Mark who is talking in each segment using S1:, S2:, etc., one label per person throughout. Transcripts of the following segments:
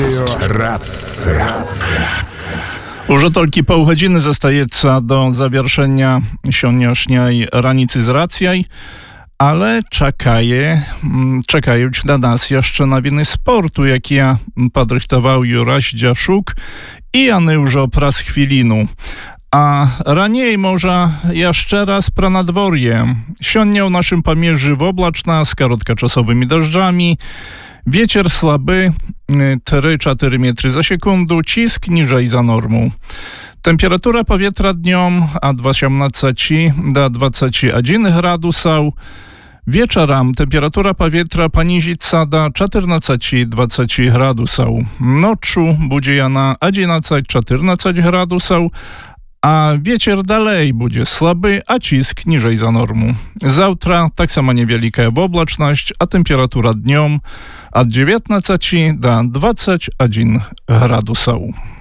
S1: Радыё Рацыя.
S2: Уже толькі паўгадзіны застаецца до завершэння сённяшняй раніцы з рацыяй, але чакаюць на нас яшчэ навіны спорту, якія падрыхтаваў Юрась Дзяшук, і яны ўжо праз хвіліну. А раней, можа, яшчэ раз пра надвор'е. Сёння ў нашым памежжы воблачна з кароткачасовымі дажджамі. Ветер слабы, 3-4 метry za sekundę, cisk niżej za normą. Temperatura powietrza dniom od 18 do 21 gradusów. Wieczorem temperatura powietrza poniżyca do 14-20 gradusów. Noczu będzie na 11-14 gradusów, a wieczór dalej będzie słaby, a cisk niżej za normą. Zawtra tak samo niewielka oblaczność, a temperatura dniom od 19 do 21 градусаў.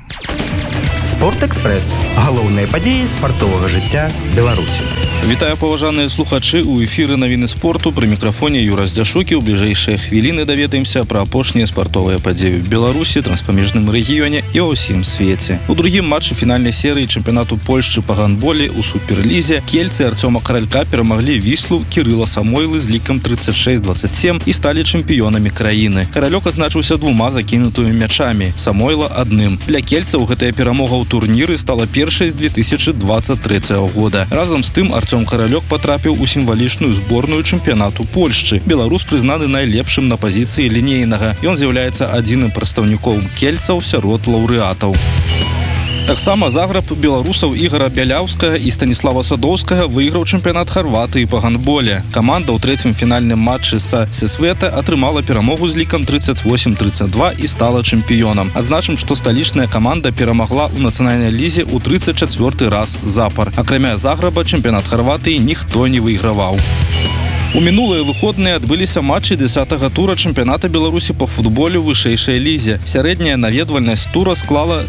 S3: Спортэкспрэс. Галоўныя падзеі спартовага жыцця Беларусі.
S4: Вітаю, паважаныя слухачы, у эфіры навіны спорту, пры мікрафоне Юрась Дзяшук. У бліжэйшыя хвіліны даведаемся пра апошнія спартовыя падзеі ў Беларусі, транспамежным рэгіёне і ва ўсім свеце. У другім матчы фінальнай серыі чэмпіянату Польшчы па гандболе ў суперлізе кельцы Артёма Каралька перамаглі Віслу Кірыла Самойлы з лікам 36-27 і сталі чэмпіёнамі краіны. Каралёк адзначыўся 2 закінутымі мячамі, Самойла адным. Для кельцаў гэтая перамога ў турніры стала першай з 2023 года. Разам з тым Артём Каралёк патрапіў у сімвалічную зборную чэмпіянату Польшчы. Беларус прызнаны найлепшым на пазіцыі лінейнага. Ён з'яўляецца адзіным прадстаўніком кельцаў сярод лаўрэатаў. Таксама Загреб беларусаў Ігора Бяляўскага і Станіслава Садоўскага выйграў чэмпіянат Харватыі па гандболе. Каманда ў трэцім фінальным матчы са Сесвета атрымала перамогу з лікам 38-32 і стала чэмпіёнам. Адзначым, што сталічная каманда перамагла ў нацыянальнай лізе ў 34 раз запар. Акрамя Загреба чэмпіянат Харватыі ніхто не выйграваў. У мінулыя выходныя адбыліся матчы 10-го тура чэмпіяната Беларусі па футболе ў вышэйшай лізе. Сярэдняя наведвальнасць тура склала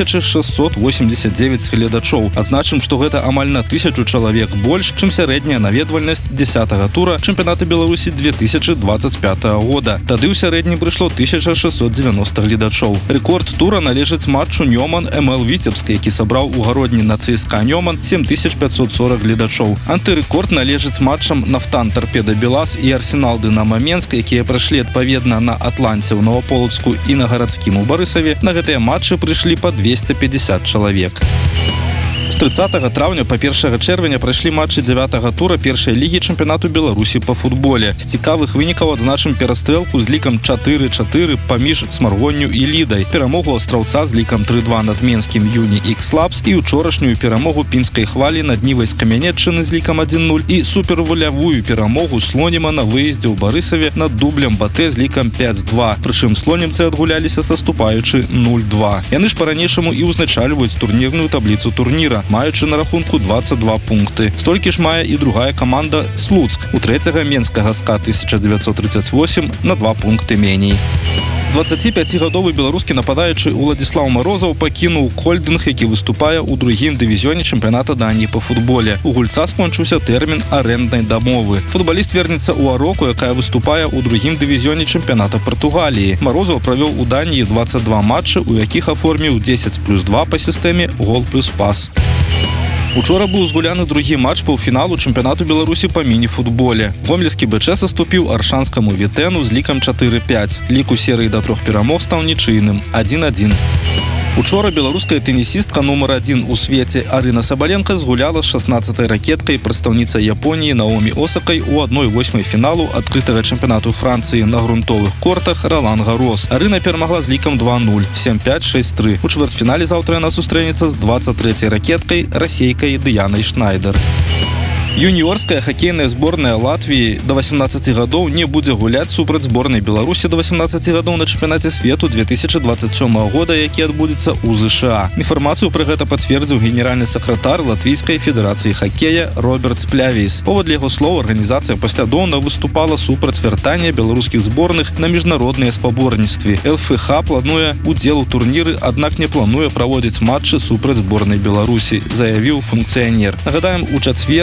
S4: 2689 гледачоў. Адзначым, што гэта амаль на 1000 чалавек больш, чым сярэдняя наведвальнасць 10-го тура чэмпіяната Беларусі 2025 года. Тады ў сярэднім прыйшло 1690 гледачоў. Рэкорд тура належыць матчу Нёман МЛ Віцебск, які сабраў у гародні на ЦСКА Нёман 7540 гледачоў. Антырэкорд належыць матчам Нафтан Торпеда Белас і Арсенал Дынамо Менск, якія прайшлі адпаведна на Атланце ў Новаполацку і на гарадскім у Барысаве. На гэтыя матчы прыйшлі па 250 чалавек. З 30 траўня па 1 чэрвеня прайшлі матчы 9-го тура першай лігі чэмпіянату Беларусі па футболе. З цікавых вынікаў адзначым перастрэлку з лікам 4-4 паміж Смаргонню і Лідай, перамогу Астраўца з лікам 3-2 над менскім Юні Ікс Лабс і учорашнюю перамогу пінскай Хвалі над Нівай з Камянеччыны з лікам 1-0 і супервулявую перамогу Слоніма на выездзе ў Барысаве над дублем Батэ з лікам 5-2. Прычым слонімцы адгуляліся саступаючы 0-2. Яны ж па-ранейшаму і ўзначальваюць турнірную табліцу турніра, маючы на рахунку 22 пункты. Столькі ж мае і другая каманда Слуцк. У трэцяга менскага СКА 1938 на 2 пункты меней. 25-гадовы беларускі нападаючы Уладзіслаў Марозаў пакінуў Кольдынг, які выступае ў другім дывізіёне чэмпіяната Даніі па футболе. У гульца скончыўся тэрмін арэнднай дамовы. Футбаліст вернецца ў Ароку, якая выступае ў другім дывізіёне чэмпіяната Партугаліі. Марозаў правёў у Даніі 22 матчы, у якіх аформіў 10+2 па сістэме гол плюс пас. Учора быў згуляны другі матч паўфіналу чэмпіянату Беларусі па міні-футболе. Гомельскі БЧ саступіў аршанскаму Вітэну з лікам 4-5. Лік у серыі да 3 перамог стаў нічыйным 1-1. Учора беларуская тэнісістка нумар 1 у свеце Арына Сабаленка згуляла з 16-й ракеткай прадстаўніцай Японіі Наомі Осакай у 1/8 фіналу адкрытага чэмпіянату Францыі на грунтовых кортах Ролан Гарос. Арына перамагла з лікам 2-0, 7-5, 6-3. У чвэртфінале заўтра яна сустрэнецца з 23-й ракеткай расейкай Дыянай Шнайдер. Юніорская хакейная зборная Латвіі да 18 гадоў не будзе гуляць супраць зборнай Беларусі да 18 гадоў на чэмпіянаце свету 2027 года, які адбудзецца ў ЗША. Інфармацыю пра гэта пацвердзіў генеральны сакратар Латвійскай федэрацыі хакея Роберт Сплявіс. Паводле яго слоў, арганізацыя паслядоўна выступала супраць вяртання беларускіх зборных на міжнародныя спаборніцтвы. ЛФХ плануе удзел у турніры, аднак не плануе праводзіць матчы супраць зборнай Беларусі, заявіў функцыянер. Нагадаем, у чацвер міжнародны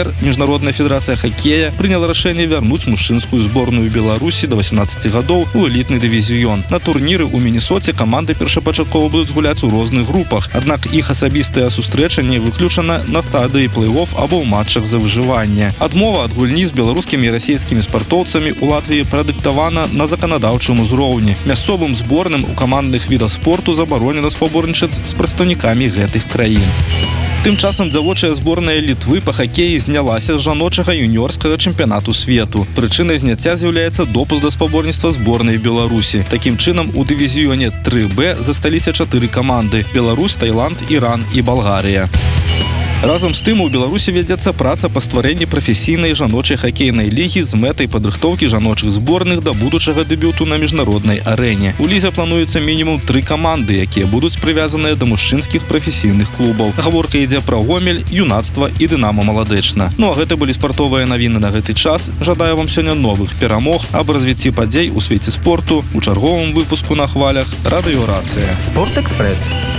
S4: Міжнародная федэрацыя хакея прыняла рашэнне вярнуць мужчынскую зборную Беларусі до 18 гадоў у элітны дывізіён. На турніры ў Міннесоце каманды першапачаткова будуць гуляць у розных групах, аднак іх асабістая сустрэча не выключана на стадыі плэй-оф або ў матчах за выжыванне. Адмова ад гульні з беларускімі і расійскімі спартоўцамі у Латвіі прадыктавана на заканадаўчым узроўні. Мясцовым зборным у камандных відах спорту забаронена спаборнічаць з прадстаўнікамі гэтых краін. Тым часам дзявочая зборная Літвы па хакеі знялася з жаночага юніёрскага чэмпіянату свету. Прычынай зняцця з'яўляецца допуск да спаборніцтва зборнай Беларусі. Такім чынам, у дывізіёне 3Б засталіся 4 каманды – Беларусь, Таіланд, Іран і Балгарыя. Разам з тым у Беларусі вядзецца праца па стварэнні прафесійнай жаночай хакейнай лігі з мэтай падрыхтоўкі жаночых зборных да будучага дэбюту на міжнароднай арэне. У лізе плануецца мінімум 3 каманды, якія будуць прывязаныя да мужчынскіх прафесійных клубаў. Гаворка ідзе пра Гомель, Юнацтва і Дынамо Маладэчна. Ну а гэта былі спартовыя навіны на гэты час. Жадаю вам сёння новых перамог, аб развіцці падзей у свеце спорту у чарговым выпуску на хвалях Радыёрацыя.
S3: Спортэкспрэс.